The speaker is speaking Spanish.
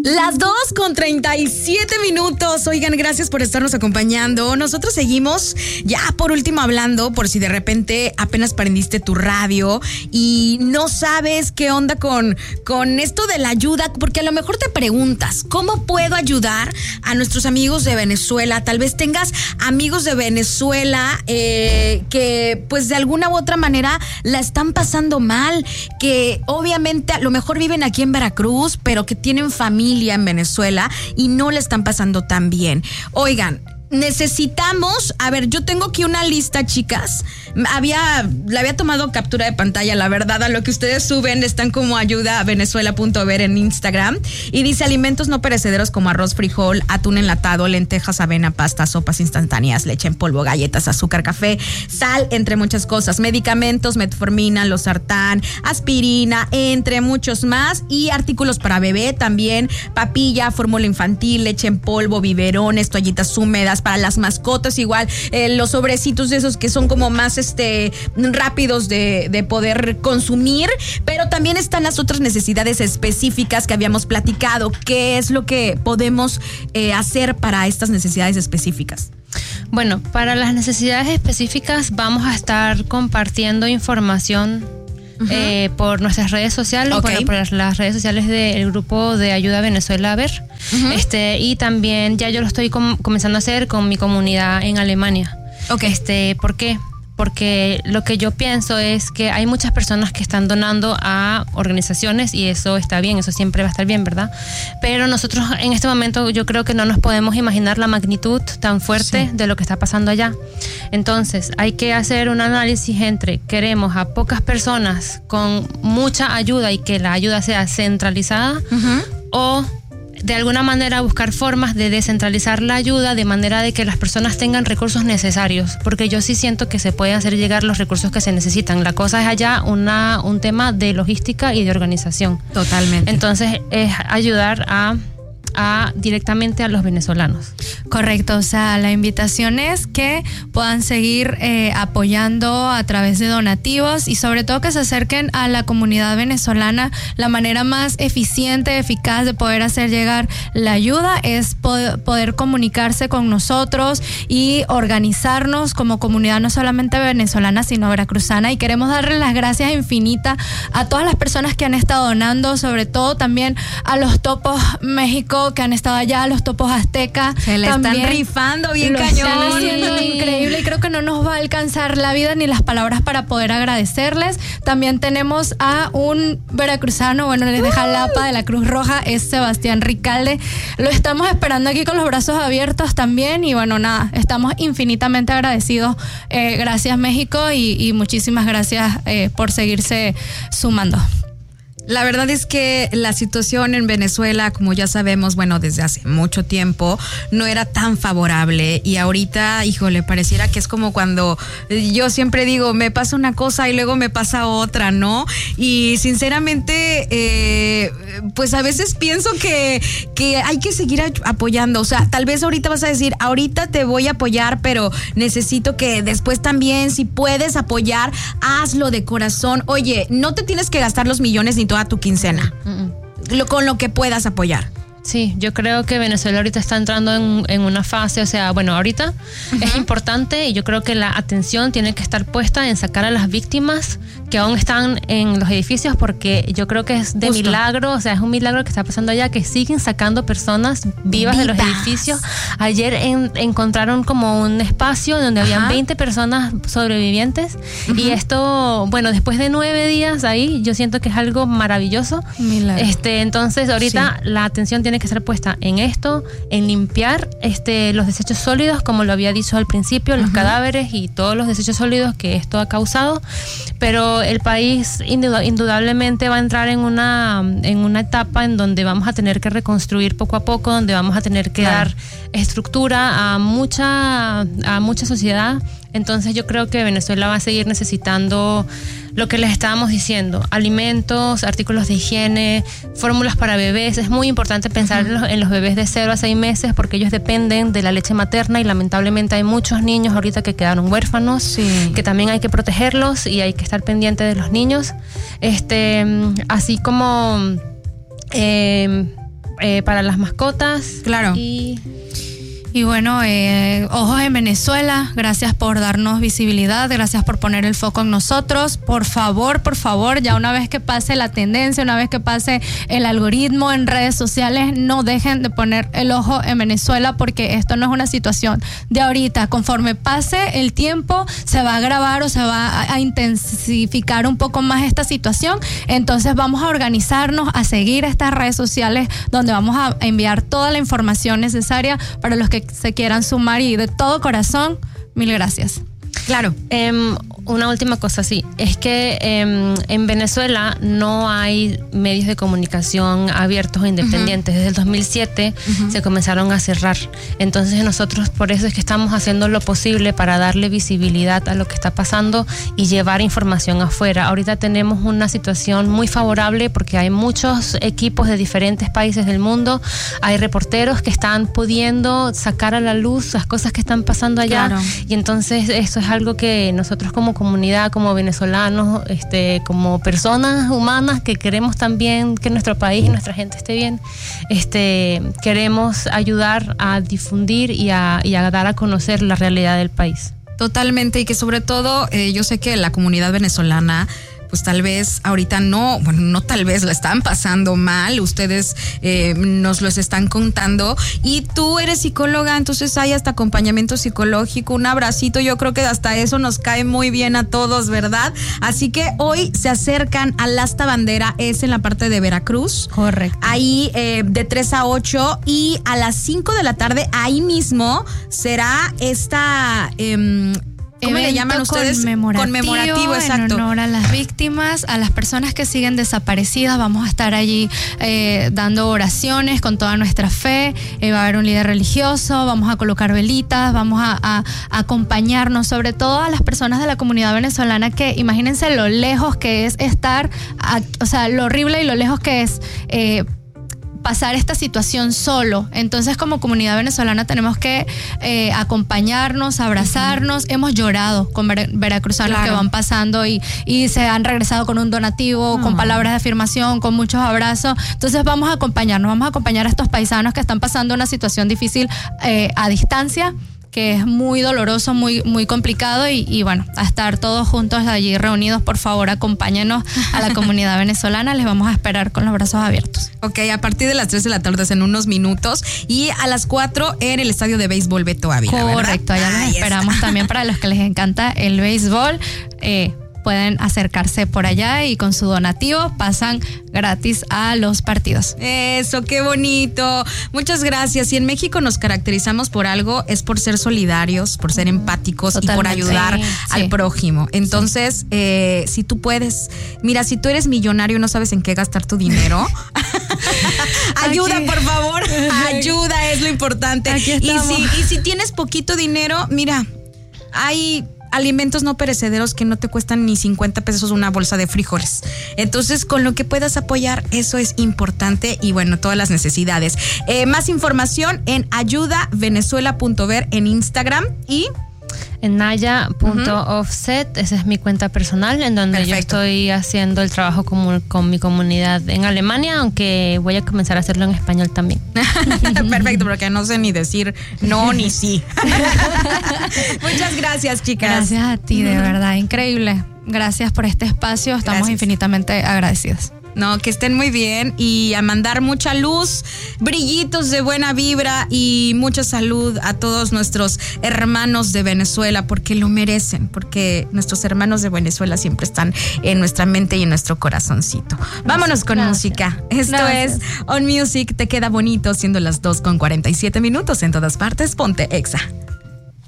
Las 2:37. Oigan, gracias por estarnos acompañando. Nosotros seguimos ya por último hablando, por si de repente apenas prendiste tu radio y no sabes qué onda con esto de la ayuda, porque a lo mejor te preguntas, ¿cómo puedo ayudar a nuestros amigos de Venezuela? Tal vez tengas amigos de Venezuela que pues de alguna u otra manera la están pasando mal, que obviamente a lo mejor viven aquí en Veracruz, pero que tienen familia en Venezuela y no le están pasando tan bien. Oigan, necesitamos, a ver, yo tengo aquí una lista, chicas. Le había tomado captura de pantalla, la verdad, a lo que ustedes suben están como ayudavenezuela.ver en Instagram y dice alimentos no perecederos como arroz, frijol, atún enlatado, lentejas, avena, pasta, sopas instantáneas, leche en polvo, galletas, azúcar, café, sal, entre muchas cosas, medicamentos, metformina, losartán, aspirina, entre muchos más, y artículos para bebé también, papilla, fórmula infantil, leche en polvo, biberones, toallitas húmedas, para las mascotas igual, los sobrecitos de esos que son como más rápidos de poder consumir, pero también están las otras necesidades específicas que habíamos platicado. ¿Qué es lo que podemos hacer para estas necesidades específicas? Bueno, para las necesidades específicas vamos a estar compartiendo información por nuestras redes sociales, okay. Por las redes sociales del grupo de Ayuda Venezuela a Ver, y también ya yo lo estoy comenzando a hacer con mi comunidad en Alemania. Okay. ¿Por qué? Porque lo que yo pienso es que hay muchas personas que están donando a organizaciones y eso está bien, eso siempre va a estar bien, ¿verdad? Pero nosotros en este momento yo creo que no nos podemos imaginar la magnitud tan fuerte de lo que está pasando allá. Entonces hay que hacer un análisis entre queremos a pocas personas con mucha ayuda y que la ayuda sea centralizada o de alguna manera buscar formas de descentralizar la ayuda de manera de que las personas tengan recursos necesarios, porque yo sí siento que se pueden hacer llegar los recursos que se necesitan. La cosa es allá un tema de logística y de organización. Totalmente. Entonces es ayudar a directamente a los venezolanos. Correcto, o sea, la invitación es que puedan seguir apoyando a través de donativos y sobre todo que se acerquen a la comunidad venezolana. La manera más eficiente, eficaz de poder hacer llegar la ayuda es poder comunicarse con nosotros y organizarnos como comunidad no solamente venezolana sino veracruzana, y queremos darle las gracias infinitas a todas las personas que han estado donando, sobre todo también a los Topos México que han estado allá, a los Topos Azteca. Se le están rifando bien cañón. Están haciendo increíble y creo que no nos va a alcanzar la vida ni las palabras para poder agradecerles. También tenemos a un veracruzano, de Jalapa, de la Cruz Roja, es Sebastián Ricalde. Lo estamos esperando aquí con los brazos abiertos también y estamos infinitamente agradecidos. Gracias México y muchísimas gracias por seguirse sumando. La verdad es que la situación en Venezuela, como ya sabemos, desde hace mucho tiempo, no era tan favorable y ahorita, híjole, pareciera que es como cuando yo siempre digo, me pasa una cosa y luego me pasa otra, ¿no? Y sinceramente, pues a veces pienso que hay que seguir apoyando, o sea, tal vez ahorita vas a decir, ahorita te voy a apoyar, pero necesito que después también, si puedes apoyar, hazlo de corazón. Oye, no te tienes que gastar los millones ni toda tu quincena, con lo que puedas apoyar. Sí, yo creo que Venezuela ahorita está entrando en una fase, o sea, ahorita es importante y yo creo que la atención tiene que estar puesta en sacar a las víctimas que aún están en los edificios, porque yo creo que es de milagro, o sea, es un milagro que está pasando allá, que siguen sacando personas vivas de los edificios. Ayer encontraron como un espacio donde habían 20 personas sobrevivientes y esto, después de 9 días ahí, yo siento que es algo maravilloso. Milagro. Entonces ahorita la atención tiene que ser puesta en esto, en limpiar los desechos sólidos, como lo había dicho al principio, los cadáveres y todos los desechos sólidos que esto ha causado, pero el país indudablemente va a entrar en una etapa en donde vamos a tener que reconstruir poco a poco, donde vamos a tener que dar estructura a mucha sociedad. Entonces yo creo que Venezuela va a seguir necesitando lo que les estábamos diciendo, alimentos, artículos de higiene, fórmulas para bebés. Es muy importante pensar en los bebés de 0 a 6 meses porque ellos dependen de la leche materna y lamentablemente hay muchos niños ahorita que quedaron huérfanos, que también hay que protegerlos y hay que estar pendiente de los niños. Así como para las mascotas. Claro. Y bueno, Ojos en Venezuela, gracias por darnos visibilidad, gracias por poner el foco en nosotros. Por favor, ya una vez que pase la tendencia, una vez que pase el algoritmo en redes sociales, no dejen de poner el ojo en Venezuela, porque esto no es una situación de ahorita. Conforme pase el tiempo, se va a agravar o se va a intensificar un poco más esta situación. Entonces vamos a organizarnos, a seguir estas redes sociales donde vamos a enviar toda la información necesaria para los que se quieran sumar, y de todo corazón, mil gracias. Claro. Una última cosa, sí, es que en Venezuela no hay medios de comunicación abiertos o independientes. Desde el 2007 se comenzaron a cerrar. Entonces nosotros por eso es que estamos haciendo lo posible para darle visibilidad a lo que está pasando y llevar información afuera. Ahorita tenemos una situación muy favorable porque hay muchos equipos de diferentes países del mundo, hay reporteros que están pudiendo sacar a la luz las cosas que están pasando allá. Claro. Y entonces eso es algo que nosotros como comunidad, como venezolanos, como personas humanas que queremos también que nuestro país y nuestra gente esté bien, queremos ayudar a difundir y a dar a conocer la realidad del país. Totalmente, y que sobre todo yo sé que la comunidad venezolana pues tal vez ahorita no tal vez la están pasando mal, ustedes nos los están contando, y tú eres psicóloga, entonces hay hasta acompañamiento psicológico, un abracito, yo creo que hasta eso nos cae muy bien a todos, ¿verdad? Así que hoy se acercan al Asta Bandera, es en la parte de Veracruz. Correcto. Ahí de 3 a 8, y a las 5 de la tarde ahí mismo será esta... ¿cómo le llaman ustedes? Conmemorativo, exacto. En honor a las víctimas, a las personas que siguen desaparecidas. Vamos a estar allí dando oraciones con toda nuestra fe. Va a haber un líder religioso, vamos a colocar velitas, vamos a acompañarnos, sobre todo a las personas de la comunidad venezolana, que imagínense lo lejos que es estar, o sea, lo horrible y lo lejos que es pasar esta situación solo. Entonces, como comunidad venezolana tenemos que acompañarnos, abrazarnos. Hemos llorado con veracruzanos que van pasando y se han regresado con un donativo, con palabras de afirmación, con muchos abrazos. Entonces vamos a acompañarnos, vamos a acompañar a estos paisanos que están pasando una situación difícil a distancia, que es muy doloroso, muy, muy complicado, y bueno, a estar todos juntos allí reunidos. Por favor, acompáñenos a la comunidad venezolana, les vamos a esperar con los brazos abiertos. Ok, a partir de las 3 de la tarde, en unos minutos, y a las 4 en el estadio de béisbol Beto Ávila. Correcto, allá los esperamos también para los que les encanta el béisbol. Pueden acercarse por allá y con su donativo pasan gratis a los partidos. Eso, qué bonito. Muchas gracias. Si en México nos caracterizamos por algo, es por ser solidarios, por ser empáticos. Totalmente. Y por ayudar al prójimo. Entonces, si tú puedes, mira, si tú eres millonario y no sabes en qué gastar tu dinero, ayuda, por favor. Ayuda es lo importante. Y si tienes poquito dinero, mira, hay alimentos no perecederos que no te cuestan ni 50 pesos una bolsa de frijoles. Entonces, con lo que puedas apoyar, eso es importante, y bueno, todas las necesidades. Más información en ayudavenezuela.ver en Instagram y en naya.offset, esa es mi cuenta personal, en donde Perfecto. Yo estoy haciendo el trabajo con mi comunidad en Alemania, aunque voy a comenzar a hacerlo en español también. Perfecto, porque no sé ni decir no ni sí. Muchas gracias, chicas. Gracias a ti, de verdad, increíble. Gracias por este espacio, estamos infinitamente agradecidos. No, que estén muy bien, y a mandar mucha luz, brillitos de buena vibra y mucha salud a todos nuestros hermanos de Venezuela, porque lo merecen, porque nuestros hermanos de Venezuela siempre están en nuestra mente y en nuestro corazoncito. Vámonos con música. Esto es On Music, te queda bonito, siendo las 2:47 en todas partes. Ponte Exa.